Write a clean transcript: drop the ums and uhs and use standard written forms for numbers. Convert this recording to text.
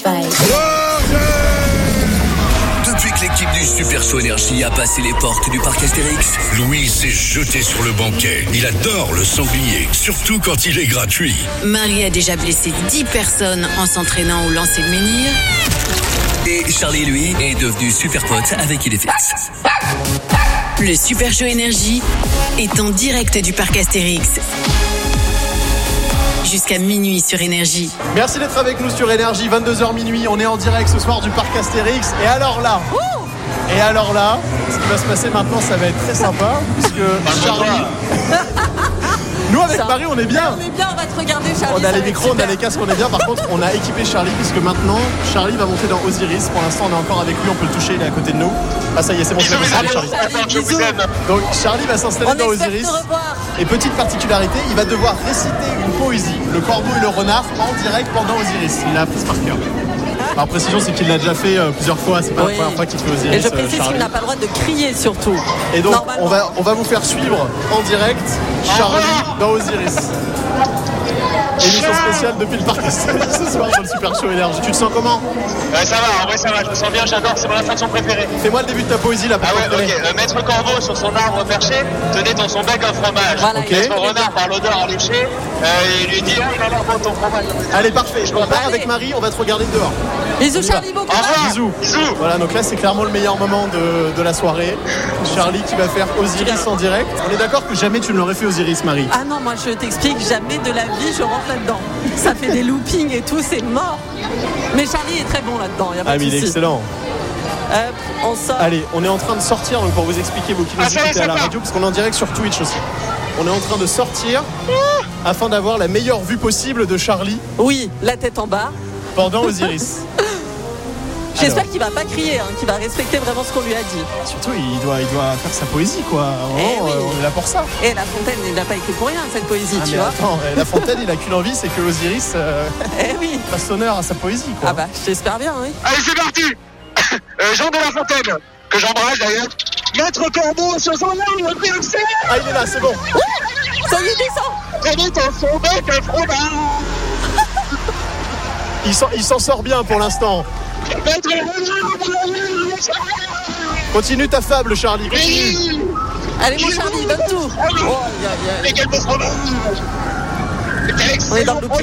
Vibe. Depuis que l'équipe du Super Show Énergie a passé les portes du parc Astérix, Louis s'est jeté sur le banquet. Il adore le sanglier, surtout quand il est gratuit. Marie a déjà blessé 10 personnes en s'entraînant au lancer de menhir. Et Charlie, lui, est devenu super pote avec Idéfix. Le Super Show Énergie est en direct du parc Astérix. Jusqu'à minuit sur Énergie. Merci d'être avec nous sur Énergie, 22h minuit. On est en direct ce soir du parc Astérix. Et alors là, ce qui va se passer maintenant, ça va être très sympa. Puisque Charlie... Nous avec Marie, on est bien. On est bien, on va te regarder, Charlie. On a les micros, on a les casques, on est bien. Par contre, on a équipé Charlie puisque maintenant, Charlie va monter dans Osiris. Pour l'instant, on est encore avec lui, on peut le toucher, il est à côté de nous. Ah ça y est, c'est bon, c'est bon, Charlie. Donc Charlie va s'installer dans Osiris. Et petite particularité, il va devoir réciter une poésie, Le Corbeau et le Renard, en direct pendant Osiris. Il l'a appris par cœur. Alors précision, c'est qu'il l'a déjà fait plusieurs fois, c'est pas la première fois qu'il fait Osiris. Et je précise qu'il n'a pas le droit de crier surtout. Et donc on va vous faire suivre en direct Charlie dans Osiris. Émission spéciale depuis le parc Astérix ce soir dans le Super Show Énergie. Tu te sens comment ? Ça va, en vrai ça va, je me sens bien, j'adore, c'est mon attraction préférée. Fais-moi le début de ta poésie là. Maître Corbeau sur son arbre perché tenait dans son bec un fromage. Voilà, Maître Renard par l'odeur alléchée, il lui dit il a l'air bon ton fromage. Allez, parfait, je repars avec Marie, on va te regarder dehors. Bisous Charlie, bon courage. Bisous. Voilà, donc là c'est clairement le meilleur moment de la soirée. Charlie qui va faire Osiris en direct. On est d'accord que jamais tu ne l'aurais fait Osiris, Marie ? Ah non, moi je t'explique, jamais de la vie je rentre là-dedans. Ça fait des loopings et tout, c'est mort. Mais Charlie est très bon là-dedans, il y a pas de souci. Il est excellent. On sort. Allez, on est en train de sortir donc pour vous expliquer, vous qui nous écoutez à la radio, parce qu'on est en direct sur Twitch aussi. On est en train de sortir afin d'avoir la meilleure vue possible de Charlie. Oui, la tête en bas. Pendant Osiris. J'espère qu'il va pas crier, qu'il va respecter vraiment ce qu'on lui a dit. Surtout, il doit faire sa poésie, quoi. On est là pour ça. Et La Fontaine, il n'a pas écrit pour rien, cette poésie, tu vois. Attends, La Fontaine, il a qu'une envie, c'est que Osiris fasse honneur à sa poésie, quoi. Ah bah, j'espère bien, oui. Allez, c'est parti. Jean de La Fontaine, que j'embrasse d'ailleurs. Maître Corbeau sur son arbre perché. Ah, il est là, c'est bon. Ça y est, descend. Tenait dans son bec un fromage. Il s'en sort bien pour l'instant. Continue ta fable, Charlie. Continue. Allez, mon Charlie, donne tout. Mais quel beau fromage. On est dans le